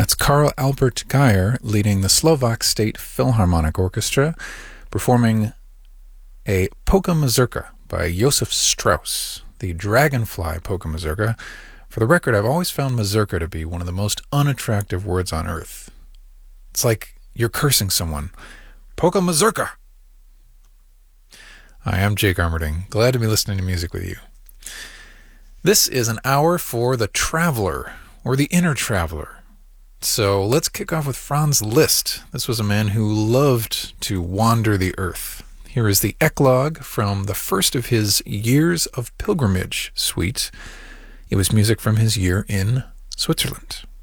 That's Karl Albert Geyer leading the Slovak State Philharmonic Orchestra, performing a polka mazurka by Josef Strauss, the Dragonfly polka mazurka. For the record, I've always found mazurka to be one of the most unattractive words on earth. It's like you're cursing someone. Polka mazurka! I am Jake Armerding. Glad to be listening to music with you. This is an hour for the traveler, or the inner traveler. So let's kick off with Franz Liszt. This was a man who loved to wander the earth. Here is the Eclogue from the first of his Years of Pilgrimage suite. It was music from his year in Switzerland.